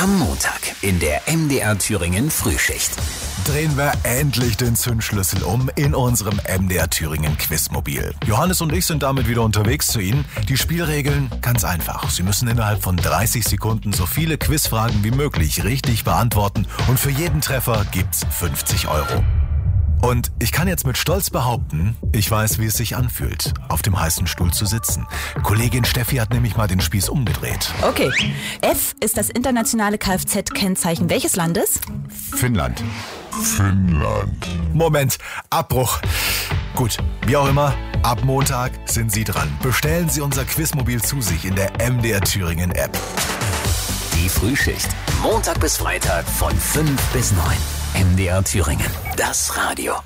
Am Montag in der MDR Thüringen Frühschicht. Drehen wir endlich den Zündschlüssel um in unserem MDR Thüringen Quizmobil. Johannes und ich sind damit wieder unterwegs zu Ihnen. Die Spielregeln ganz einfach. Sie müssen innerhalb von 30 Sekunden so viele Quizfragen wie möglich richtig beantworten und für jeden Treffer gibt's 50 €. Und ich kann jetzt mit Stolz behaupten, ich weiß, wie es sich anfühlt, auf dem heißen Stuhl zu sitzen. Kollegin Steffi hat nämlich mal den Spieß umgedreht. Okay. F ist das internationale Kfz-Kennzeichen welches Landes? Finnland. Moment, Abbruch. Gut, wie auch immer, ab Montag sind Sie dran. Bestellen Sie unser Quizmobil zu sich in der MDR Thüringen App. Die Frühschicht. Montag bis Freitag von 5 bis 9. MDR Thüringen. Das Radio.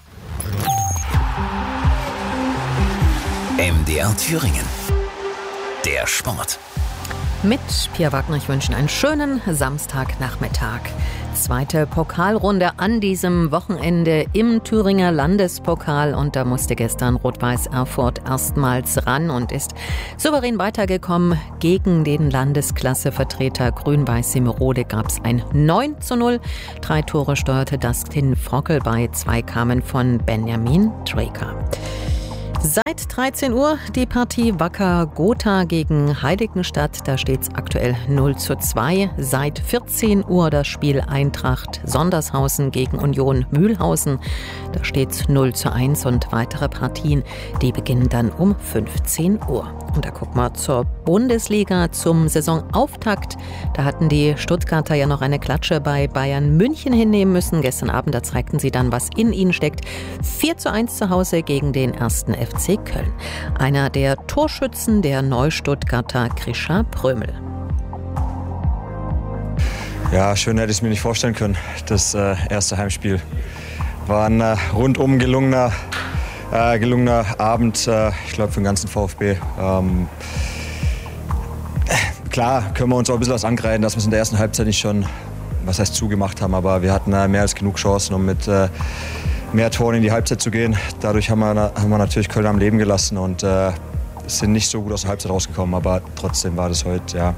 MDR Thüringen. Der Sport. Mit Pia Wagner, ich wünsche Ihnen einen schönen Samstagnachmittag. Zweite Pokalrunde an diesem Wochenende im Thüringer Landespokal. Und da musste gestern Rot-Weiß Erfurt erstmals ran und ist souverän weitergekommen. Gegen den Landesklassevertreter Grün-Weiß Semerode gab es ein 9:0. 3 Tore steuerte Dustin Frockel bei, 2 kamen von Benjamin Draker. Seit 13 Uhr die Partie Wacker Gotha gegen Heiligenstadt. Da steht es aktuell 0:2. Seit 14 Uhr das Spiel Eintracht Sondershausen gegen Union Mühlhausen. Da steht es 0:1 und weitere Partien, die beginnen dann um 15 Uhr. Und da gucken wir zur Bundesliga zum Saisonauftakt. Da hatten die Stuttgarter ja noch eine Klatsche bei Bayern München hinnehmen müssen. Gestern Abend, da zeigten sie dann, was in ihnen steckt. 4:1 zu Hause gegen den 1. FC Köln. Einer der Torschützen, der Neustuttgarter Krisha Prömel. Ja, schön hätte ich es mir nicht vorstellen können. Das erste Heimspiel war ein rundum gelungener Abend, ich glaube, für den ganzen VfB. Klar können wir uns auch ein bisschen was angreifen, dass wir es in der ersten Halbzeit nicht schon, zugemacht haben, aber wir hatten mehr als genug Chancen, um mit mehr Toren in die Halbzeit zu gehen. Dadurch haben wir natürlich Köln am Leben gelassen und sind nicht so gut aus der Halbzeit rausgekommen, aber trotzdem war das heute,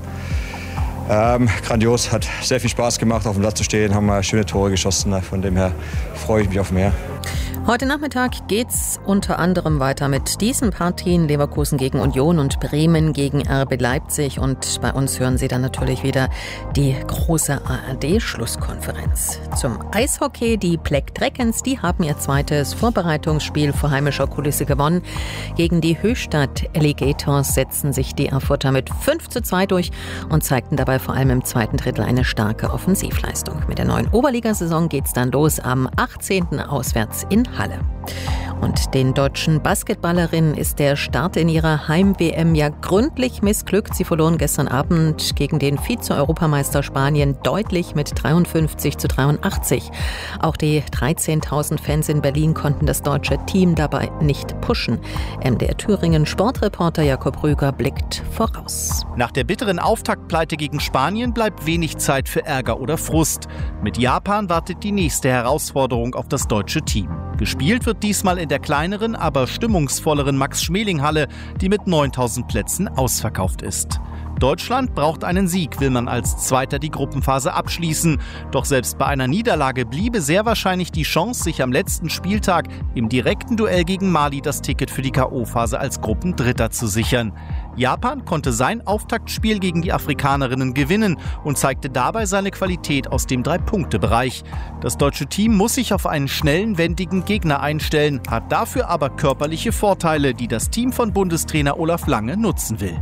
grandios, hat sehr viel Spaß gemacht, auf dem Platz zu stehen, haben schöne Tore geschossen, von dem her freue ich mich auf mehr. Heute Nachmittag geht's unter anderem weiter mit diesen Partien: Leverkusen gegen Union und Bremen gegen RB Leipzig. Und bei uns hören Sie dann natürlich wieder die große ARD-Schlusskonferenz. Zum Eishockey, die Black Dragons, die haben ihr zweites Vorbereitungsspiel vor heimischer Kulisse gewonnen. Gegen die Höchstadt Alligators setzten sich die Erfurter mit 5:2 durch und zeigten dabei vor allem im zweiten Drittel eine starke Offensivleistung. Mit der neuen Oberligasaison geht's dann los am 18. auswärts in Halle. Und den deutschen Basketballerinnen ist der Start in ihrer Heim-WM ja gründlich missglückt. Sie verloren gestern Abend gegen den Vize-Europameister Spanien deutlich mit 53:83. Auch die 13.000 Fans in Berlin konnten das deutsche Team dabei nicht pushen. MDR Thüringen Sportreporter Jakob Rüger blickt voraus. Nach der bitteren Auftaktpleite gegen Spanien bleibt wenig Zeit für Ärger oder Frust. Mit Japan wartet die nächste Herausforderung auf das deutsche Team. Gespielt wird diesmal in der kleineren, aber stimmungsvolleren Max-Schmeling-Halle, die mit 9.000 Plätzen ausverkauft ist. Deutschland braucht einen Sieg, will man als Zweiter die Gruppenphase abschließen. Doch selbst bei einer Niederlage bliebe sehr wahrscheinlich die Chance, sich am letzten Spieltag im direkten Duell gegen Mali das Ticket für die K.O.-Phase als Gruppendritter zu sichern. Japan konnte sein Auftaktspiel gegen die Afrikanerinnen gewinnen und zeigte dabei seine Qualität aus dem 3-Punkte-Bereich. Das deutsche Team muss sich auf einen schnellen, wendigen Gegner einstellen, hat dafür aber körperliche Vorteile, die das Team von Bundestrainer Olaf Lange nutzen will.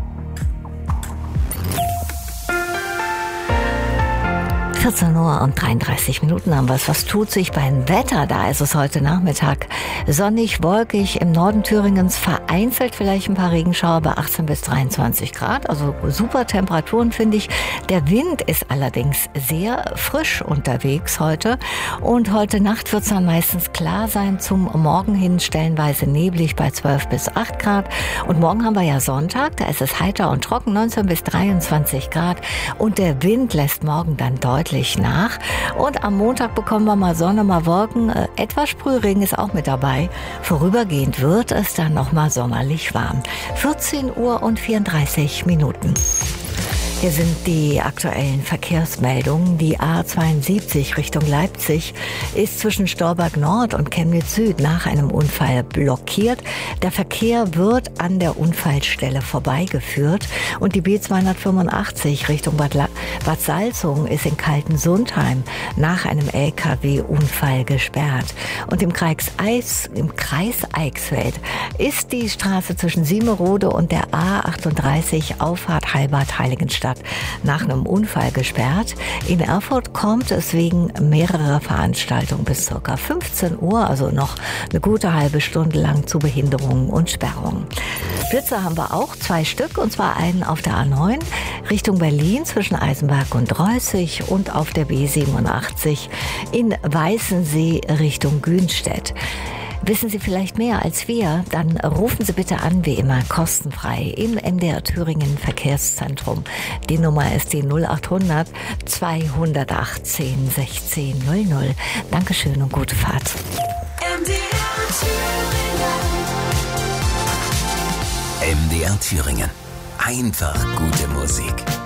14 Uhr und 33 Minuten haben wir es. Was tut sich beim Wetter? Da ist es heute Nachmittag sonnig, wolkig, im Norden Thüringens vereinzelt vielleicht ein paar Regenschauer bei 18 bis 23 Grad. Also super Temperaturen, finde ich. Der Wind ist allerdings sehr frisch unterwegs heute. Und heute Nacht wird es dann meistens klar sein. Zum Morgen hin stellenweise neblig bei 12 bis 8 Grad. Und morgen haben wir ja Sonntag. Da ist es heiter und trocken, 19 bis 23 Grad. Und der Wind lässt morgen dann deutlich nach. Und am Montag bekommen wir mal Sonne, mal Wolken. Etwas Sprühregen ist auch mit dabei. Vorübergehend wird es dann nochmal sommerlich warm. 14 Uhr und 34 Minuten. Hier sind die aktuellen Verkehrsmeldungen. Die A72 Richtung Leipzig ist zwischen Storberg Nord und Chemnitz Süd nach einem Unfall blockiert. Der Verkehr wird an der Unfallstelle vorbeigeführt. Und die B285 Richtung Bad Salzungen ist in Kaltensundheim nach einem LKW-Unfall gesperrt. Und im Kreis Eichsfeld ist die Straße zwischen Siemerode und der A38 Auffahrt Heilbad-Heiligenstadt nach einem Unfall gesperrt. In Erfurt kommt es wegen mehrerer Veranstaltungen bis ca. 15 Uhr, also noch eine gute halbe Stunde lang, zu Behinderungen und Sperrungen. Blitze haben wir auch, 2 Stück, und zwar einen auf der A9 Richtung Berlin zwischen Eisenberg und Reußig und auf der B87 in Weißensee Richtung Günstedt. Wissen Sie vielleicht mehr als wir? Dann rufen Sie bitte an, wie immer, kostenfrei im MDR Thüringen Verkehrszentrum. Die Nummer ist die 0800 218 16 00. Dankeschön und gute Fahrt. MDR Thüringen. Einfach gute Musik.